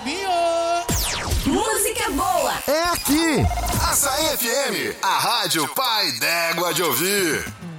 Fabinho! Música boa! É aqui! Açaí FM, a rádio pai d'égua de ouvir.